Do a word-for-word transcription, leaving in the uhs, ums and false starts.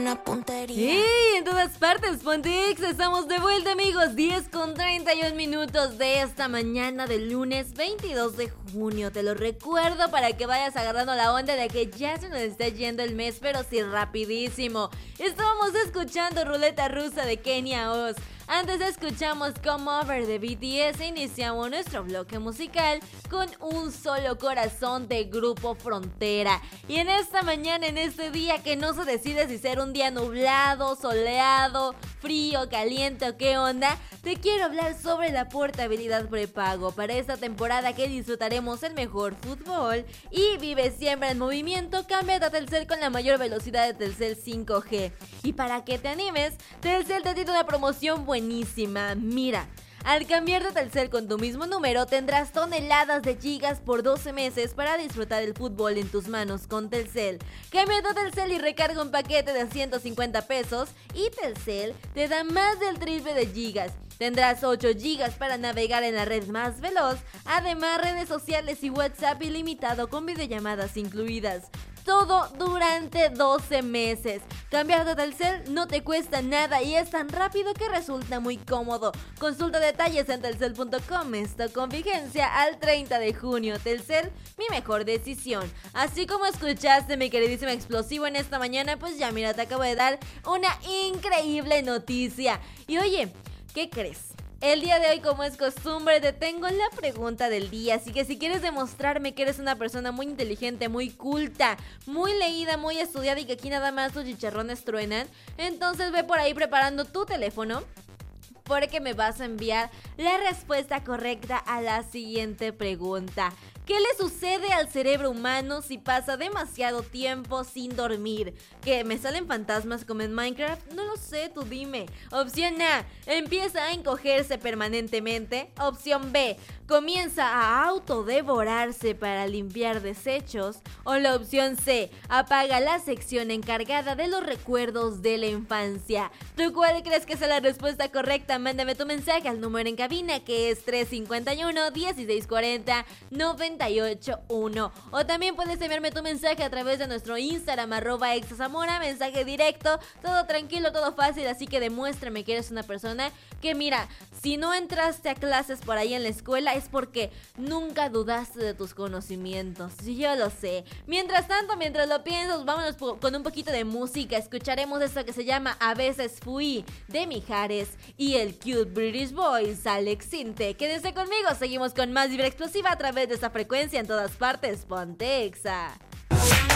Una puntería. ¡Sí! En todas partes, Pontex, estamos de vuelta, amigos. diez con treinta y un minutos de esta mañana del lunes veintidós de junio. Te lo recuerdo para que vayas agarrando la onda de que ya se nos está yendo el mes, pero sí rapidísimo. Estábamos escuchando Ruleta Rusa de Kenia Oz. Antes escuchamos Come Over de B T S e iniciamos nuestro bloque musical con Un Solo Corazón de Grupo Frontera. Y en esta mañana, en este día que no se decide si ser un día nublado, soleado, frío, caliente o qué onda, te quiero hablar sobre la portabilidad prepago para esta temporada que disfrutaremos el mejor fútbol y vive siempre en movimiento. Cámbiate a Telcel con la mayor velocidad de Telcel cinco G. Y para que te animes, Telcel te tiene una promoción buenísima. Mira, al cambiar de Telcel con tu mismo número tendrás toneladas de gigas por doce meses para disfrutar el fútbol en tus manos con Telcel. Cambia tu Telcel y recarga un paquete de ciento cincuenta pesos y Telcel te da más del triple de gigas. Tendrás ocho gigas para navegar en la red más veloz, además redes sociales y WhatsApp ilimitado con videollamadas incluidas. Todo durante doce meses. Cambiar de Telcel no te cuesta nada y es tan rápido que resulta muy cómodo. Consulta detalles en telcel punto com. Esto con vigencia al treinta de junio. Telcel, mi mejor decisión. Así como escuchaste, mi queridísimo explosivo, en esta mañana, pues ya mira, te acabo de dar una increíble noticia. Y oye, ¿qué crees? El día de hoy, como es costumbre, te tengo la pregunta del día, así que si quieres demostrarme que eres una persona muy inteligente, muy culta, muy leída, muy estudiada y que aquí nada más tus chicharrones truenan, entonces ve por ahí preparando tu teléfono, porque me vas a enviar la respuesta correcta a la siguiente pregunta. ¿Qué le sucede al cerebro humano si pasa demasiado tiempo sin dormir? ¿Que me salen fantasmas como en Minecraft? No lo sé, tú dime. Opción A, empieza a encogerse permanentemente. Opción B, comienza a autodevorarse para limpiar desechos. O la opción C, apaga la sección encargada de los recuerdos de la infancia. ¿Tú cuál crees que sea la respuesta correcta? Mándame tu mensaje al número en cabina, que es tres cinco uno, dieciséis cuarenta, noventa y ocho uno. O también puedes enviarme tu mensaje a través de nuestro Instagram, arroba exazamora, mensaje directo, todo tranquilo, todo fácil, así que demuéstrame que eres una persona que, mira, si no entraste a clases por ahí en la escuela es porque nunca dudaste de tus conocimientos. Yo lo sé. Mientras tanto, mientras lo piensas, vámonos con un poquito de música. Escucharemos esto que se llama A Veces Fui, de Mijares, y el Cute British Boys, Alex Sinte. Quédense conmigo, seguimos con más Vibra Explosiva a través de esta frecuencia en todas partes. Ponte Exa.